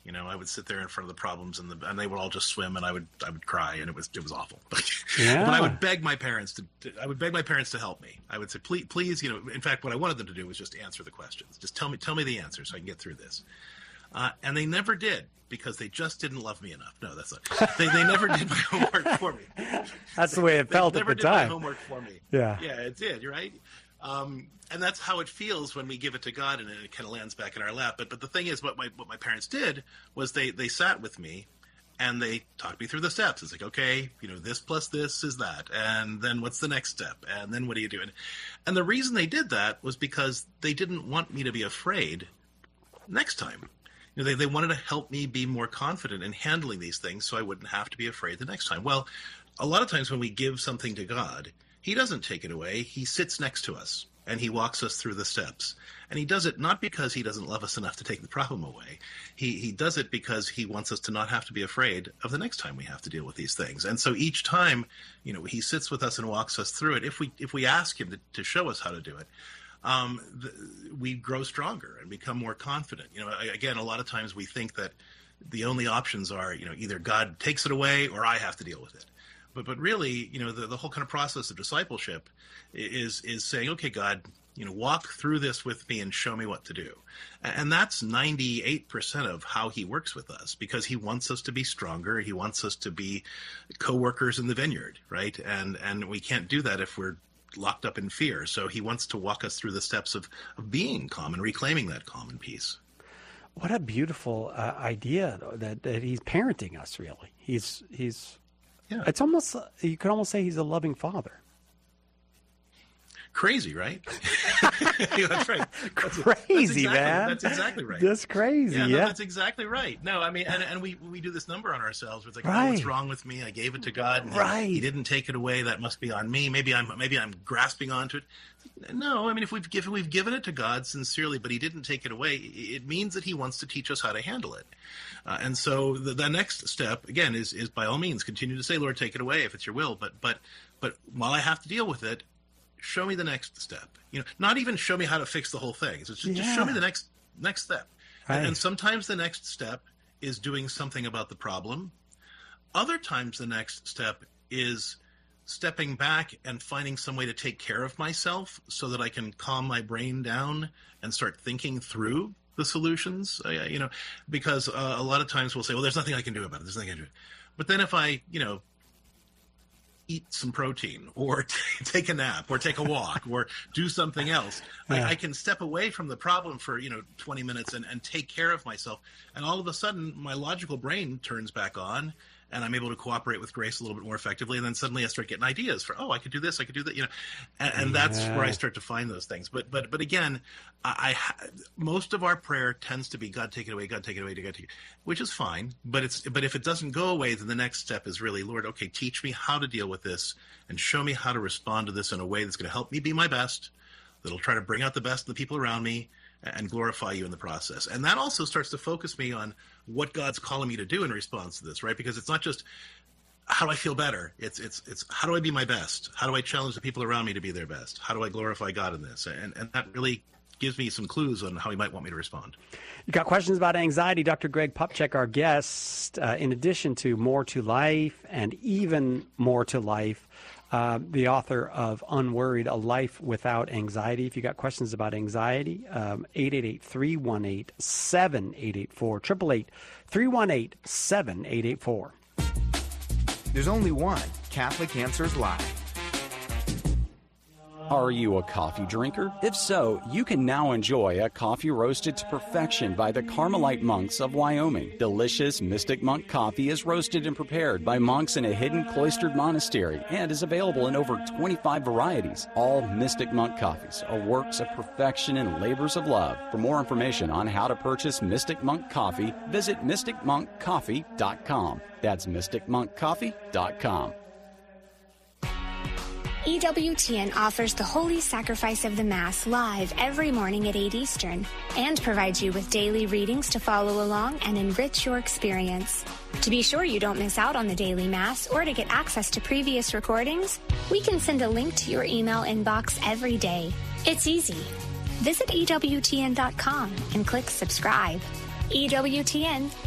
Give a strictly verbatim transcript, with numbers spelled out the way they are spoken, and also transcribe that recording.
You know, I would sit there in front of the problems, and the and they would all just swim, and I would I would cry, and it was it was awful. Yeah. But I would beg my parents to, to I would beg my parents to help me. I would say, please, please, you know. In fact, what I wanted them to do was just answer the questions. Just tell me tell me the answer so I can get through this. Uh, and they never did, because they just didn't love me enough. No, that's not. They they never did my homework for me. That's the way it felt they at the time. Never did time. my homework for me. Yeah. Yeah, it did. You're right. Um, and that's how it feels when we give it to God, and it kind of lands back in our lap. But but the thing is, what my what my parents did was they they sat with me, and they talked me through the steps. It's like, okay, you know, this plus this is that, and then what's the next step, and then what are you doing? And the reason they did that was because they didn't want me to be afraid next time. You know, they they wanted to help me be more confident in handling these things, so I wouldn't have to be afraid the next time. Well, a lot of times when we give something to God, He doesn't take it away. He sits next to us, and He walks us through the steps. And He does it not because He doesn't love us enough to take the problem away. He he does it because He wants us to not have to be afraid of the next time we have to deal with these things. And so each time, you know, He sits with us and walks us through it. If we if we ask Him to, to show us how to do it, um, the, we grow stronger and become more confident. You know, again, a lot of times we think that the only options are, you know, either God takes it away or I have to deal with it. But but really, you know, the, the whole kind of process of discipleship is is saying, okay, God, you know, walk through this with me and show me what to do. And that's ninety-eight percent of how He works with us, because He wants us to be stronger. He wants us to be co-workers in the vineyard, right? And and we can't do that if we're locked up in fear. So He wants to walk us through the steps of, of being calm and reclaiming that calm and peace. What a beautiful uh, idea, though, that, that He's parenting us, really. He's he's... Yeah. It's almost, you could almost say He's a loving father. Crazy, right? Yeah, that's right. That's, crazy, that's exactly, man. That's exactly right. That's crazy, yeah. yeah. No, that's exactly right. No, I mean, and, and we we do this number on ourselves. Where it's like, right. oh, what's wrong with me? I gave it to God, and right. he, he didn't take it away. That must be on me. Maybe I'm maybe I'm grasping onto it. No, I mean, if we've given we've given it to God sincerely, but He didn't take it away, it means that He wants to teach us how to handle it. Uh, and so the, the next step, again, is is by all means continue to say, Lord, take it away if it's your will. But but but while I have to deal with it, show me the next step. You know, not even show me how to fix the whole thing. So just, yeah. just show me the next next step. Right. And, and sometimes the next step is doing something about the problem. Other times the next step is stepping back and finding some way to take care of myself so that I can calm my brain down and start thinking through the solutions. Uh, you know, because uh, a lot of times we'll say, well, there's nothing I can do about it. There's nothing I can do. But then if I, you know, eat some protein or t- take a nap or take a walk or do something else, yeah. I, I can step away from the problem for, you know, twenty minutes and, and take care of myself. And all of a sudden my logical brain turns back on and I'm able to cooperate with Grace a little bit more effectively. And then suddenly I start getting ideas for, oh, I could do this, I could do that, you know, and, and yeah. that's where I start to find those things. But, but, but again, I, I, most of our prayer tends to be, God, take it away, God, take it away, God, take it, which is fine. But it's, but if it doesn't go away, then the next step is really, Lord, okay, teach me how to deal with this and show me how to respond to this in a way that's going to help me be my best, that'll try to bring out the best of the people around me and glorify you in the process. And that also starts to focus me on what God's calling me to do in response to this, right? Because it's not just how do I feel better? It's it's it's how do I be my best? How do I challenge the people around me to be their best? How do I glorify God in this? And and that really gives me some clues on how He might want me to respond. You got questions about anxiety? Doctor Greg Popcak, our guest, uh, in addition to More to Life and even More to Life, Uh, the author of Unworried, A Life Without Anxiety. If you got questions about anxiety, um, eight eight eight, three one eight, seven eight eight four, eight eight eight, three one eight, seven eight eight four. There's only one Catholic Answers Live. Are you a coffee drinker? If so, you can now enjoy a coffee roasted to perfection by the Carmelite monks of Wyoming. Delicious Mystic Monk coffee is roasted and prepared by monks in a hidden cloistered monastery and is available in over twenty-five varieties. All Mystic Monk coffees are works of perfection and labors of love. For more information on how to purchase Mystic Monk coffee, visit mystic monk coffee dot com. That's mystic monk coffee dot com. E W T N offers the Holy Sacrifice of the Mass live every morning at eight Eastern and provides you with daily readings to follow along and enrich your experience. To be sure you don't miss out on the daily Mass or to get access to previous recordings, we can send a link to your email inbox every day. It's easy. Visit E W T N dot com and click subscribe. E W T N,